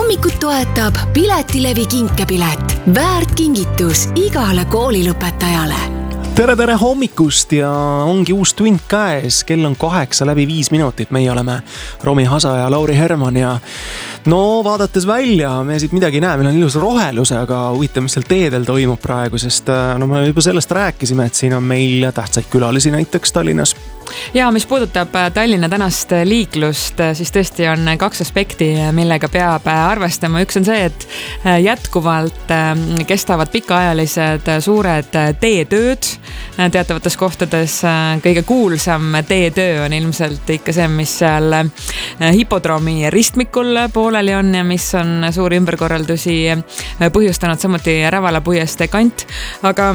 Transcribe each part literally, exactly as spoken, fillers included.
hommikut toetab Piletilevi kinkepilet. Väärt kingitus igale koolilõpetajale. Tere, tere hommikust ja ongi uus tund käes. Kell on kaheksa läbi viis minutit. Meie oleme Romi Hasa ja Lauri Herman ja no vaadates välja, me siit midagi ei näe. Meil on ilus roheluse, aga huvitav, mis seal teedel toimub praegu, sest no me juba sellest rääkisime, et siin on meil tähtsaid külalisi näiteks Tallinnas. Ja mis puudutab Tallinna tänast liiklust, siis tõesti on kaks aspekti, millega peab arvestama. Üks on see, et jätkuvalt kestavad pikaajalised suured teetööd teatavates kohtades. Kõige kuulsam teetöö on ilmselt ikka see, mis seal hipodroomi ristmikul pooleli on ja mis on suuri ümberkorraldusi põhjustanud, samuti Rävala puiestee kant, aga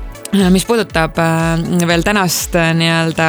mis puudutab veel tänast nii-öelda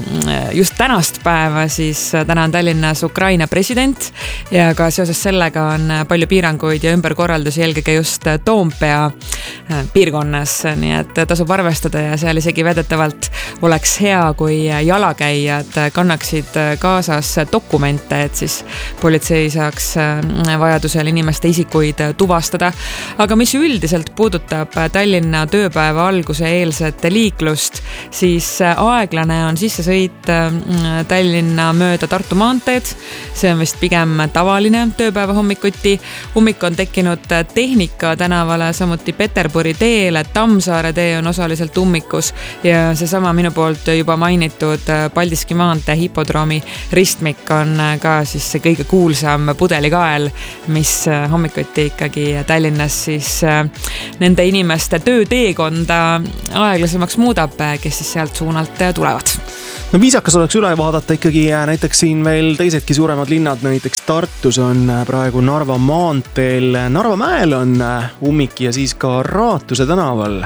just tänast päeva, siis täna on Tallinnas Ukraina president ja ka seoses sellega on palju piiranguid ja ümberkorraldusi eelkõige just Toompea piirkonnas, nii et tasub arvestada ja seal isegi väidetavalt oleks hea, kui jalakäijad kannaksid kaasas dokumente, et siis politsei saaks vajadusel inimeste isikuid tuvastada. Aga mis üldiselt puudutab Tallinna tööpäeva alguse eelset liiklust, siis aeglane on sissesõit Tallinna mööda Tartu maanteed. See on vist pigem tavaline tööpäeva hommikuti. Ummik on tekkinud Tehnika tänavale, samuti Peterburi teel, Tammsaare tee on osaliselt ummikus ja seesama minu poolt juba mainitud Paldiski maantee hipodroomi ristmik on ka siis see kõige kuulsam pudelikael, mis hommikuti ikkagi Tallinnas siis nende inimeste tööteekonda aeglasemaks muudab, kes siis sealt suunalt tulevad. No viisakas oleks üle vaadata ikkagi näiteks siin veel teisedki suuremad linnad, näiteks Tartus on praegu Narva maanteel, Narva mäel on ummik ja siis ka Raatuse tänaval.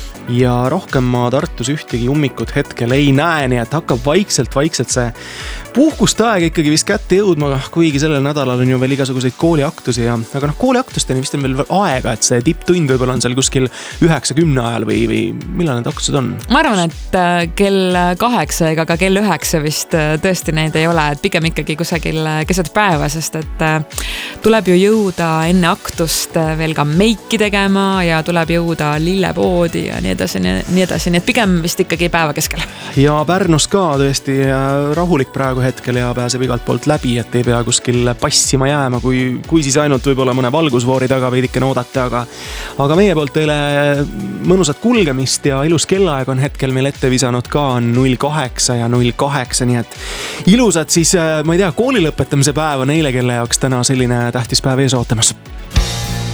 Ja rohkem ma Tartus ühtegi ummikut hetkel ei näe, nii et hakkab vaikselt-vaikselt see puhkuste aeg ikkagi vist kätte jõudma, kuigi sellel nädalal on ju veel igasuguseid kooliaktusi ja, aga noh, kooliaktusteni vist on veel aega, et see tipptund võib-olla on seal kuskil üheksakümne ajal või, või millal need aktused on? Ma arvan, et kell kaheksa ega ka kell üheksa vist tõesti neid ei ole, et pigem ikkagi kusagil keset päeva, sest et tuleb ju jõuda enne aktust veel ka meiki tegema ja tuleb jõuda lillepoodi ja nii edasi, nii edasi, nii et pigem vist ikkagi päeva keskel. Ja Pärnus ka tõesti rahulik praegu hetkel ja pääseb igalt poolt läbi, et ei pea kuskil passima jääma, kui, kui siis ainult võib-olla mõne valgusvoori taga veidikene oodata, aga, aga meie poolt teile mõnusat kulgemist ja ilus kellaaeg on hetkel meil ette visanud ka null kaheksa ja null kaheksa, nii et ilusad siis, ma ei tea, kooli lõpetamise päeva neile, kelle jaoks täna selline tähtis päev ees ootamas.